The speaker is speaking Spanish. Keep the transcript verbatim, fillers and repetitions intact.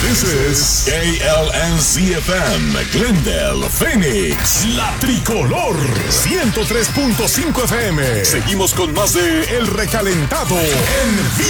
This is A L N C F M, Glendale, Phoenix, La Tricolor, ciento tres punto cinco F M. Seguimos con más de El Recalentado en